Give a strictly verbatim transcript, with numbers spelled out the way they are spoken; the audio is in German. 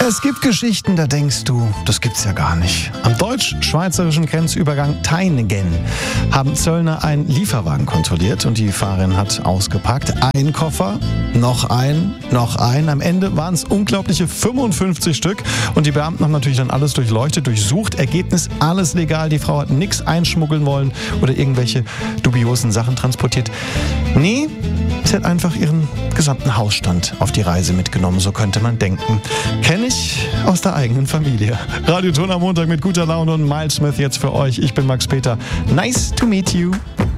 Es gibt Geschichten, da denkst du, das gibt's ja gar nicht. Am deutsch-schweizerischen Grenzübergang Teinegen haben Zöllner einen Lieferwagen kontrolliert und die Fahrerin hat ausgepackt. Ein Koffer, noch ein, noch ein. Am Ende waren es unglaubliche fünfundfünfzig Stück und die Beamten haben natürlich dann alles durchleuchtet, durchsucht. Ergebnis, alles legal. Die Frau hat nichts einschmuggeln wollen oder irgendwelche dubiosen Sachen transportiert. Nee, sie hat einfach ihren gesamten Hausstand auf die Reise mitgenommen, so könnte man denken. Kenne ich aus der eigenen Familie. Radioton am Montag mit guter Laune und Miles Smith jetzt für euch. Ich bin Max Peter. Nice to meet you.